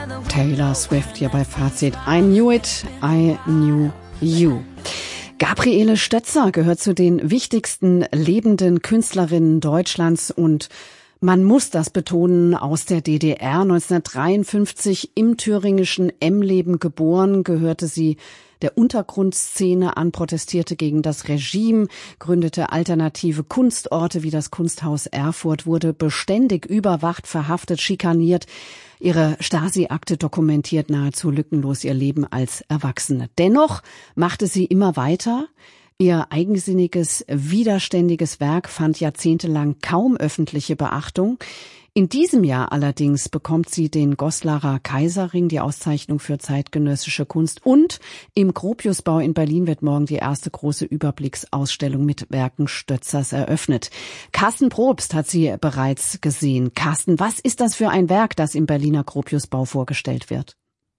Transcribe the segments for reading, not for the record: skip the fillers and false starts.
Taylor Swift hier bei Fazit. I knew it, I knew you. Gabriele Stötzer gehört zu den wichtigsten lebenden Künstlerinnen Deutschlands und man muss das betonen, aus der DDR 1953 im thüringischen Emleben geboren, gehörte sie der Untergrundszene an, protestierte gegen das Regime, gründete alternative Kunstorte wie das Kunsthaus Erfurt, wurde beständig überwacht, verhaftet, schikaniert. Ihre Stasi-Akte dokumentiert nahezu lückenlos ihr Leben als Erwachsene. Dennoch machte sie immer weiter. Ihr eigensinniges, widerständiges Werk fand jahrzehntelang kaum öffentliche Beachtung. In diesem Jahr allerdings bekommt sie den Goslarer Kaiserring, die Auszeichnung für zeitgenössische Kunst. Und im Gropiusbau in Berlin wird morgen die erste große Überblicksausstellung mit Werken Stötzers eröffnet. Carsten Probst hat sie bereits gesehen. Carsten, was ist das für ein Werk, das im Berliner Gropiusbau vorgestellt wird?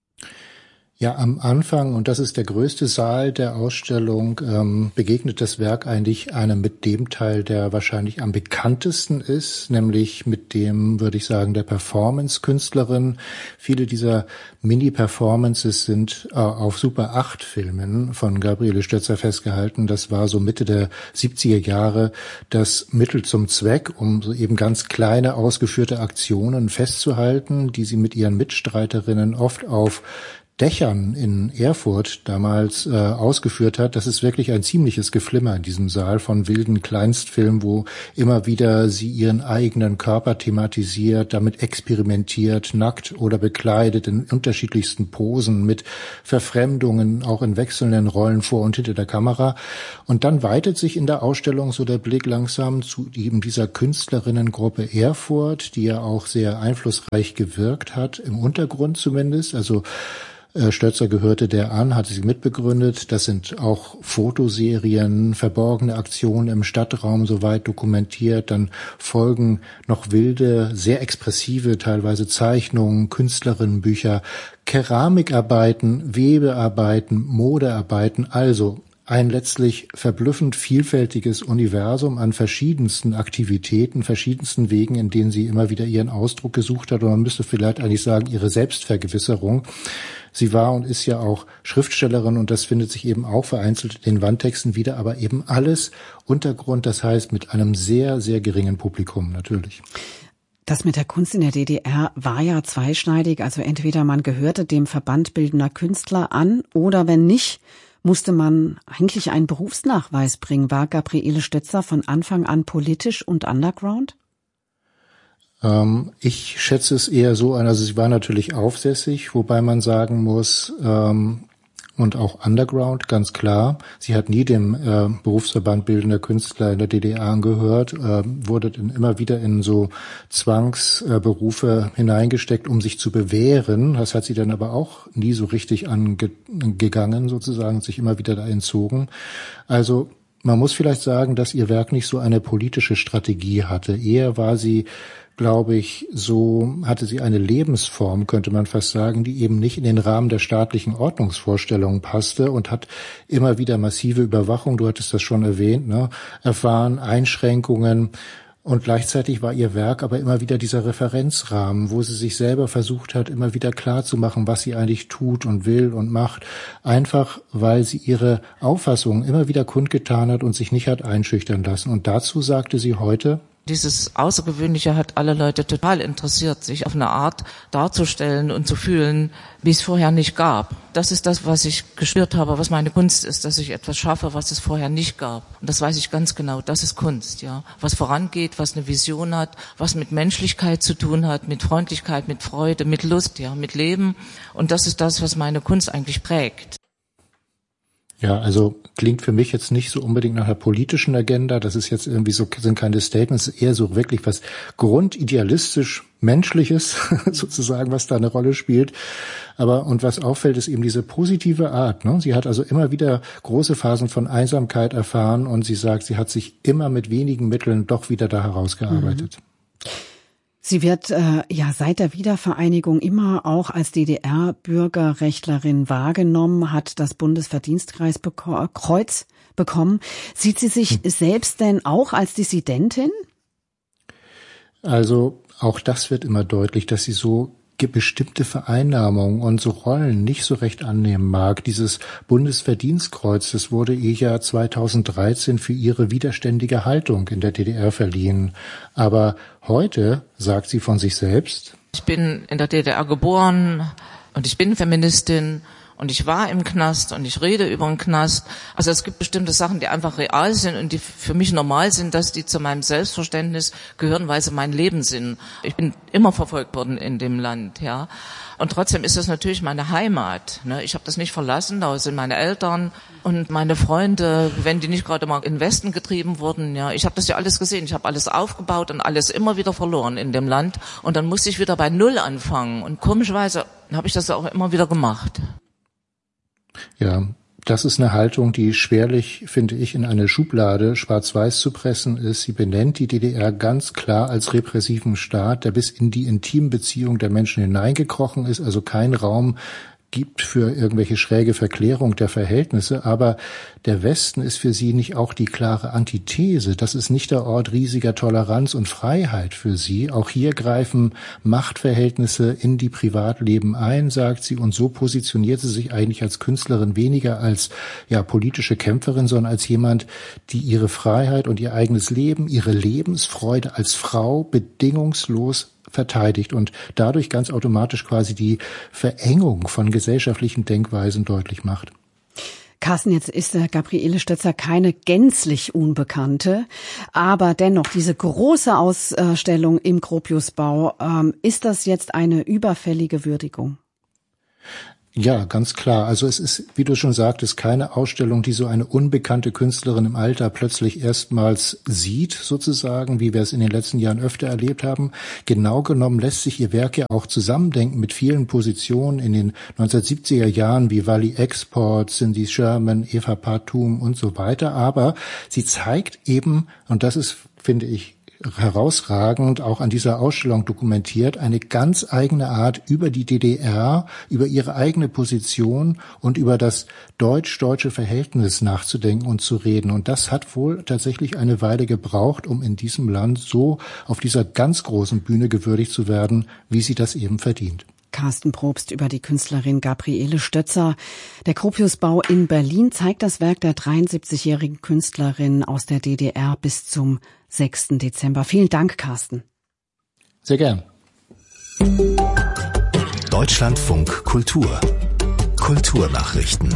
Ja, am Anfang, und das ist der größte Saal der Ausstellung, begegnet das Werk eigentlich einem mit dem Teil, der wahrscheinlich am bekanntesten ist, nämlich mit dem, würde ich sagen, der Performance-Künstlerin. Viele dieser Mini-Performances sind auf Super 8-Filmen von Gabriele Stötzer festgehalten. Das war so Mitte der 70er Jahre das Mittel zum Zweck, um so eben ganz kleine ausgeführte Aktionen festzuhalten, die sie mit ihren Mitstreiterinnen oft auf Dächern in Erfurt damals ausgeführt hat. Das ist wirklich ein ziemliches Geflimmer in diesem Saal von wilden Kleinstfilmen, wo immer wieder sie ihren eigenen Körper thematisiert, damit experimentiert, nackt oder bekleidet in unterschiedlichsten Posen mit Verfremdungen, auch in wechselnden Rollen vor und hinter der Kamera. Und dann weitet sich in der Ausstellung so der Blick langsam zu eben dieser Künstlerinnengruppe Erfurt, die ja auch sehr einflussreich gewirkt hat, im Untergrund zumindest. Also Stötzer gehörte der an, hatte sie mitbegründet. Das sind auch Fotoserien, verborgene Aktionen im Stadtraum soweit dokumentiert. Dann folgen noch wilde, sehr expressive, teilweise Zeichnungen, Künstlerinnenbücher, Keramikarbeiten, Webearbeiten, Modearbeiten. Also ein letztlich verblüffend vielfältiges Universum an verschiedensten Aktivitäten, verschiedensten Wegen, in denen sie immer wieder ihren Ausdruck gesucht hat. Und man müsste vielleicht eigentlich sagen, ihre Selbstvergewisserung. Sie war und ist ja auch Schriftstellerin und das findet sich eben auch vereinzelt in den Wandtexten wieder, aber eben alles Untergrund, das heißt mit einem sehr, sehr geringen Publikum natürlich. Das mit der Kunst in der DDR war ja zweischneidig, also entweder man gehörte dem Verband bildender Künstler an oder wenn nicht, musste man eigentlich einen Berufsnachweis bringen. War Gabriele Stötzer von Anfang an politisch und underground? Ich schätze es eher so ein, also sie war natürlich aufsässig, wobei man sagen muss, und auch underground, ganz klar. Sie hat nie dem Berufsverband bildender Künstler in der DDR angehört, wurde immer wieder in so Zwangsberufe hineingesteckt, um sich zu bewähren. Das hat sie dann aber auch nie so richtig angegangen, sozusagen, sich immer wieder da entzogen. Also man muss vielleicht sagen, dass ihr Werk nicht so eine politische Strategie hatte. Eher war sie, glaube ich, so hatte sie eine Lebensform, könnte man fast sagen, die eben nicht in den Rahmen der staatlichen Ordnungsvorstellungen passte und hat immer wieder massive Überwachung, du hattest das schon erwähnt, ne, erfahren, Einschränkungen. Und gleichzeitig war ihr Werk aber immer wieder dieser Referenzrahmen, wo sie sich selber versucht hat, immer wieder klarzumachen, was sie eigentlich tut und will und macht. Einfach, weil sie ihre Auffassungen immer wieder kundgetan hat und sich nicht hat einschüchtern lassen. Und dazu sagte sie heute: Dieses Außergewöhnliche hat alle Leute total interessiert, sich auf eine Art darzustellen und zu fühlen, wie es vorher nicht gab. Das ist das, was ich gespürt habe, was meine Kunst ist, dass ich etwas schaffe, was es vorher nicht gab. Und das weiß ich ganz genau, das ist Kunst, ja. Was vorangeht, was eine Vision hat, was mit Menschlichkeit zu tun hat, mit Freundlichkeit, mit Freude, mit Lust, ja, mit Leben. Und das ist das, was meine Kunst eigentlich prägt. Ja, also klingt für mich jetzt nicht so unbedingt nach einer politischen Agenda. Das ist jetzt irgendwie so, sind keine Statements, eher so wirklich was grundidealistisch Menschliches sozusagen, was da eine Rolle spielt. Aber, und was auffällt, ist eben diese positive Art, ne? Sie hat also immer wieder große Phasen von Einsamkeit erfahren und sie sagt, sie hat sich immer mit wenigen Mitteln doch wieder da herausgearbeitet. Sie wird ja seit der Wiedervereinigung immer auch als DDR-Bürgerrechtlerin wahrgenommen, hat das Bundesverdienstkreuz bekommen. Sieht sie sich selbst denn auch als Dissidentin? Also auch das wird immer deutlich, dass sie so bestimmte Vereinnahmung und so Rollen nicht so recht annehmen mag. Dieses Bundesverdienstkreuz, das wurde ihr ja 2013 für ihre widerständige Haltung in der DDR verliehen. Aber heute sagt sie von sich selbst: Ich bin in der DDR geboren und ich bin Feministin. Und ich war im Knast und ich rede über den Knast. Also es gibt bestimmte Sachen, die einfach real sind und die für mich normal sind, dass die zu meinem Selbstverständnis gehören, weil sie mein Leben sind. Ich bin immer verfolgt worden in dem Land, ja. Und trotzdem ist das natürlich meine Heimat, ne? Ich habe das nicht verlassen, da sind meine Eltern und meine Freunde, wenn die nicht gerade mal in den Westen getrieben wurden, ja. Ich habe das ja alles gesehen, ich habe alles aufgebaut und alles immer wieder verloren in dem Land. Und dann musste ich wieder bei Null anfangen. Und komischerweise habe ich das auch immer wieder gemacht. Ja, das ist eine Haltung, die schwerlich, finde ich, in eine Schublade schwarz-weiß zu pressen ist. Sie benennt die DDR ganz klar als repressiven Staat, der bis in die Intimbeziehung der Menschen hineingekrochen ist, also kein Raum gibt für irgendwelche schräge Verklärung der Verhältnisse, aber der Westen ist für sie nicht auch die klare Antithese. Das ist nicht der Ort riesiger Toleranz und Freiheit für sie. Auch hier greifen Machtverhältnisse in die Privatleben ein, sagt sie, und so positioniert sie sich eigentlich als Künstlerin weniger als politische Kämpferin, sondern als jemand, die ihre Freiheit und ihr eigenes Leben, ihre Lebensfreude als Frau bedingungslos verteidigt und dadurch ganz automatisch quasi die Verengung von gesellschaftlichen Denkweisen deutlich macht. Carsten, jetzt ist Gabriele Stötzer keine gänzlich Unbekannte, aber dennoch diese große Ausstellung im Gropiusbau, ist das jetzt eine überfällige Würdigung? Ja, ganz klar. Also es ist, wie du schon sagtest, keine Ausstellung, die so eine unbekannte Künstlerin im Alter plötzlich erstmals sieht, sozusagen, wie wir es in den letzten Jahren öfter erlebt haben. Genau genommen lässt sich ihr Werk ja auch zusammendenken mit vielen Positionen in den 1970er Jahren wie Wally Export, Cindy Sherman, Eva Partum und so weiter. Aber sie zeigt eben, und das ist, finde ich, herausragend auch an dieser Ausstellung dokumentiert, eine ganz eigene Art über die DDR, über ihre eigene Position und über das deutsch-deutsche Verhältnis nachzudenken und zu reden. Und das hat wohl tatsächlich eine Weile gebraucht, um in diesem Land so auf dieser ganz großen Bühne gewürdigt zu werden, wie sie das eben verdient. Carsten Probst über die Künstlerin Gabriele Stötzer. Der Gropiusbau in Berlin zeigt das Werk der 73-jährigen Künstlerin aus der DDR bis zum 6. Dezember. Vielen Dank, Carsten. Sehr gern. Deutschlandfunk Kultur. Kulturnachrichten.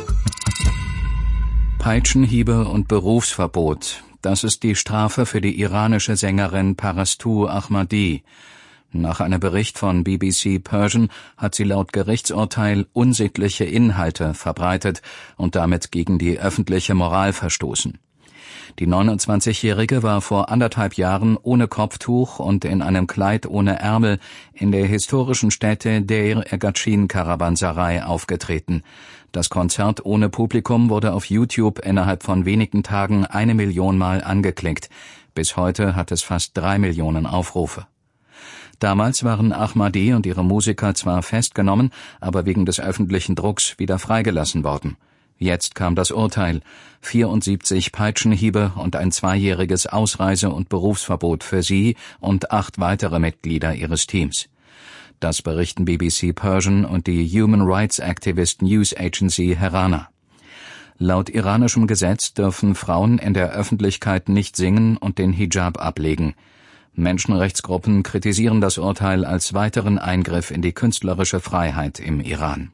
Peitschenhiebe und Berufsverbot. Das ist die Strafe für die iranische Sängerin Parastu Ahmadi. Nach einem Bericht von BBC Persian hat sie laut Gerichtsurteil unsittliche Inhalte verbreitet und damit gegen die öffentliche Moral verstoßen. Die 29-Jährige war vor 1,5 Jahren ohne Kopftuch und in einem Kleid ohne Ärmel in der historischen Stätte Deir Ergatschin Karawanserei aufgetreten. Das Konzert ohne Publikum wurde auf YouTube innerhalb von wenigen Tagen 1 Million Mal angeklickt. Bis heute hat es fast 3 Millionen Aufrufe. Damals waren Ahmadi und ihre Musiker zwar festgenommen, aber wegen des öffentlichen Drucks wieder freigelassen worden. Jetzt kam das Urteil: 74 Peitschenhiebe und ein 2-jähriges Ausreise- und Berufsverbot für sie und 8 weitere Mitglieder ihres Teams. Das berichten BBC Persian und die Human Rights Activist News Agency Herana. Laut iranischem Gesetz dürfen Frauen in der Öffentlichkeit nicht singen und den Hijab ablegen. Menschenrechtsgruppen kritisieren das Urteil als weiteren Eingriff in die künstlerische Freiheit im Iran.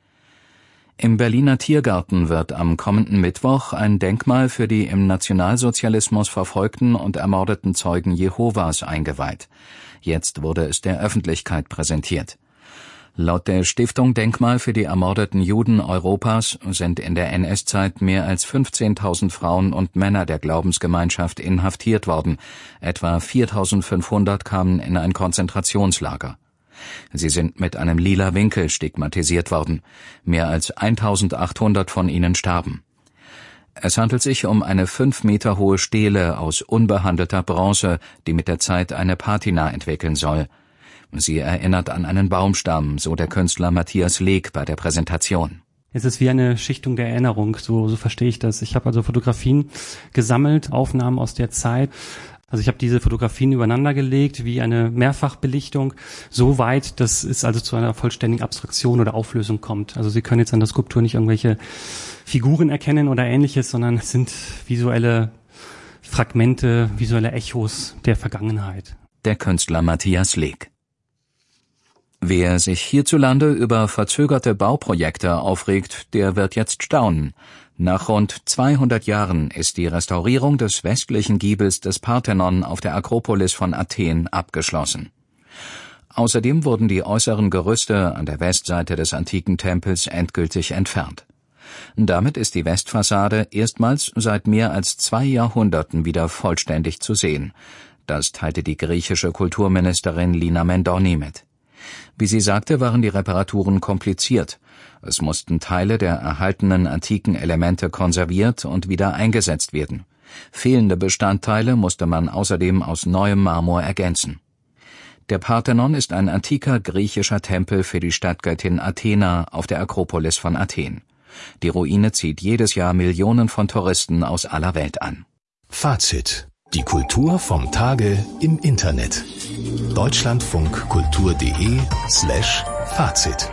Im Berliner Tiergarten wird am kommenden Mittwoch ein Denkmal für die im Nationalsozialismus verfolgten und ermordeten Zeugen Jehovas eingeweiht. Jetzt wurde es der Öffentlichkeit präsentiert. Laut der Stiftung Denkmal für die ermordeten Juden Europas sind in der NS-Zeit mehr als 15.000 Frauen und Männer der Glaubensgemeinschaft inhaftiert worden. Etwa 4.500 kamen in ein Konzentrationslager. Sie sind mit einem lila Winkel stigmatisiert worden. Mehr als 1.800 von ihnen starben. Es handelt sich um eine 5 Meter hohe Stele aus unbehandelter Bronze, die mit der Zeit eine Patina entwickeln soll. Sie erinnert an einen Baumstamm, so der Künstler Matthias Leek bei der Präsentation. Es ist wie eine Schichtung der Erinnerung, so verstehe ich das. Ich habe also Fotografien gesammelt, Aufnahmen aus der Zeit. Also ich habe diese Fotografien übereinander gelegt wie eine Mehrfachbelichtung, so weit, dass es also zu einer vollständigen Abstraktion oder Auflösung kommt. Also Sie können jetzt an der Skulptur nicht irgendwelche Figuren erkennen oder Ähnliches, sondern es sind visuelle Fragmente, visuelle Echos der Vergangenheit. Der Künstler Matthias Leek. Wer sich hierzulande über verzögerte Bauprojekte aufregt, der wird jetzt staunen. Nach rund 200 Jahren ist die Restaurierung des westlichen Giebels des Parthenon auf der Akropolis von Athen abgeschlossen. Außerdem wurden die äußeren Gerüste an der Westseite des antiken Tempels endgültig entfernt. Damit ist die Westfassade erstmals seit mehr als 2 Jahrhunderten wieder vollständig zu sehen. Das teilte die griechische Kulturministerin Lina Mendoni mit. Wie sie sagte, waren die Reparaturen kompliziert. Es mussten Teile der erhaltenen antiken Elemente konserviert und wieder eingesetzt werden. Fehlende Bestandteile musste man außerdem aus neuem Marmor ergänzen. Der Parthenon ist ein antiker griechischer Tempel für die Stadtgöttin Athena auf der Akropolis von Athen. Die Ruine zieht jedes Jahr Millionen von Touristen aus aller Welt an. Fazit: Die Kultur vom Tage im Internet. deutschlandfunkkultur.de/Fazit.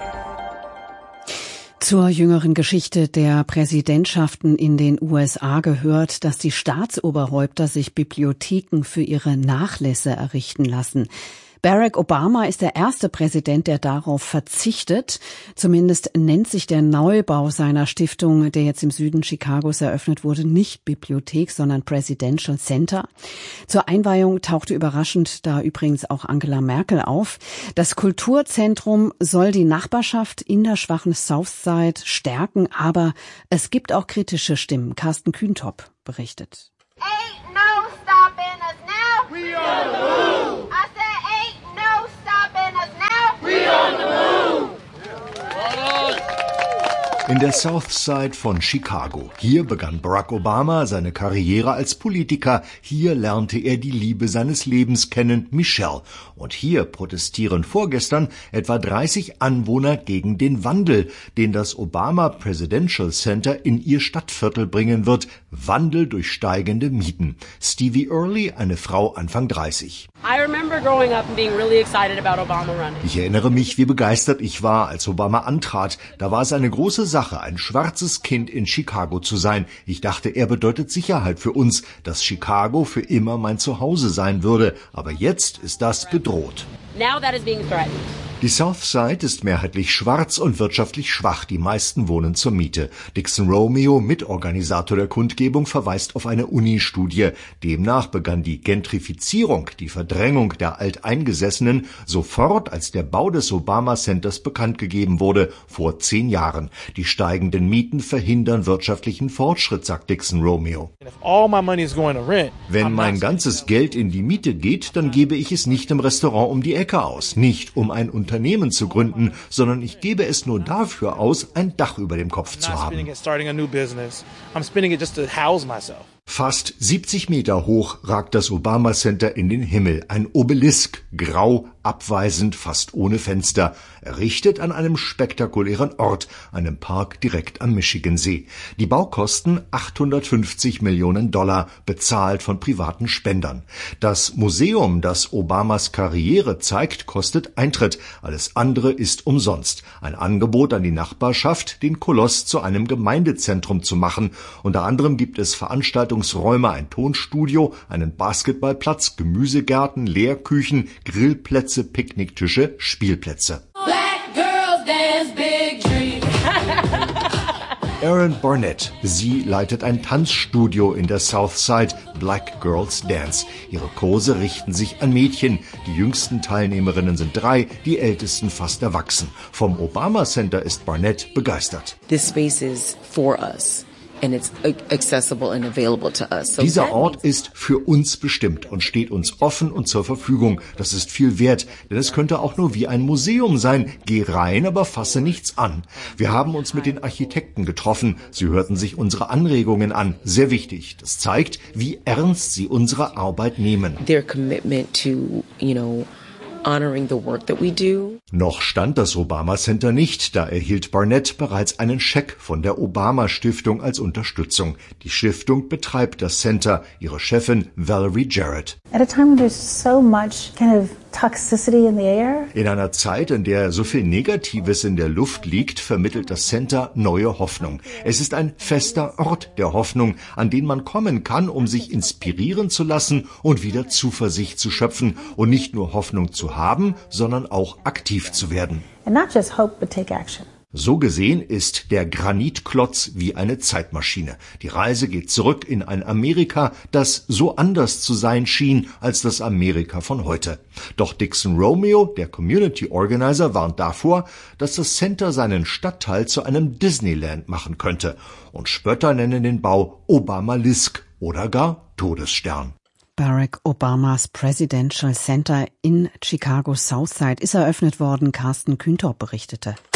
Zur jüngeren Geschichte der Präsidentschaften in den USA gehört, dass die Staatsoberhäupter sich Bibliotheken für ihre Nachlässe errichten lassen. Barack Obama ist der erste Präsident, der darauf verzichtet. Zumindest nennt sich der Neubau seiner Stiftung, der jetzt im Süden Chicagos eröffnet wurde, nicht Bibliothek, sondern Presidential Center. Zur Einweihung tauchte überraschend da übrigens auch Angela Merkel auf. Das Kulturzentrum soll die Nachbarschaft in der schwachen Southside stärken, aber es gibt auch kritische Stimmen. Carsten Kühntop berichtet. Ain't no stopping us now. We on the move. I said ain't no stopping us now. We on the move. In der Southside von Chicago. Hier begann Barack Obama seine Karriere als Politiker. Hier lernte er die Liebe seines Lebens kennen, Michelle. Und hier protestieren vorgestern etwa 30 Anwohner gegen den Wandel, den das Obama Presidential Center in ihr Stadtviertel bringen wird. Wandel durch steigende Mieten. Stevie Early, eine Frau Anfang 30. Ich erinnere mich, wie begeistert ich war, als Obama antrat. Da war es eine große Sache, ein schwarzes Kind in Chicago zu sein. Ich dachte, er bedeutet Sicherheit für uns, dass Chicago für immer mein Zuhause sein würde. Aber jetzt ist das bedroht. Now that is being threatened. Die Southside ist mehrheitlich schwarz und wirtschaftlich schwach. Die meisten wohnen zur Miete. Dixon Romeo, Mitorganisator der Kundgebung, verweist auf eine Uni-Studie. Demnach begann die Gentrifizierung, die Verdrängung der Alteingesessenen, sofort, als der Bau des Obama Centers bekannt gegeben wurde, vor 10 Jahren. Die steigenden Mieten verhindern wirtschaftlichen Fortschritt, sagt Dixon Romeo. Wenn mein ganzes Geld in die Miete geht, dann gebe ich es nicht im Restaurant um die Ecke aus, nicht um ein Unternehmen zu gründen, sondern ich gebe es nur dafür aus, ein Dach über dem Kopf zu haben. Fast 70 Meter hoch ragt das Obama Center in den Himmel. Ein Obelisk, grau, abweisend, fast ohne Fenster. Errichtet an einem spektakulären Ort, einem Park direkt am Michigansee. Die Baukosten $850 Millionen, bezahlt von privaten Spendern. Das Museum, das Obamas Karriere zeigt, kostet Eintritt. Alles andere ist umsonst. Ein Angebot an die Nachbarschaft, den Koloss zu einem Gemeindezentrum zu machen. Unter anderem gibt es Veranstaltungsräume, ein Tonstudio, einen Basketballplatz, Gemüsegärten, Lehrküchen, Grillplätze, Picknicktische, Spielplätze. Black girls dance big dreams. Erin Barnett. Sie leitet ein Tanzstudio in der Southside, Black Girls Dance. Ihre Kurse richten sich an Mädchen. Die jüngsten Teilnehmerinnen sind 3, die ältesten fast erwachsen. Vom Obama Center ist Barnett begeistert. This space is for us. And it's accessible and available to us. So dieser Ort ist für uns bestimmt und steht uns offen und zur Verfügung. Das ist viel wert, denn es könnte auch nur wie ein Museum sein. Geh rein, aber fasse nichts an. Wir haben uns mit den Architekten getroffen. Sie hörten sich unsere Anregungen an. Sehr wichtig. Das zeigt, wie ernst sie unsere Arbeit nehmen. Their commitment to, honoring the work that we do. Noch stand das Obama Center nicht, da erhielt Barnett bereits einen Scheck von der Obama Stiftung als Unterstützung. Die Stiftung betreibt das Center, ihre Chefin Valerie Jarrett. At a time when there's so much kind of toxicity in the air. In einer Zeit, in der so viel Negatives in der Luft liegt, vermittelt das Center neue Hoffnung. Es ist ein fester Ort der Hoffnung, an den man kommen kann, um sich inspirieren zu lassen und wieder Zuversicht zu schöpfen und nicht nur Hoffnung zu haben, sondern auch aktiv zu werden. And not just hope, but take action. So gesehen ist der Granitklotz wie eine Zeitmaschine. Die Reise geht zurück in ein Amerika, das so anders zu sein schien als das Amerika von heute. Doch Dixon Romeo, der Community Organizer, warnt davor, dass das Center seinen Stadtteil zu einem Disneyland machen könnte. Und Spötter nennen den Bau Obamalisk oder gar Todesstern. Barack Obamas Presidential Center in Chicago Southside ist eröffnet worden, Carsten Kühntorp berichtete.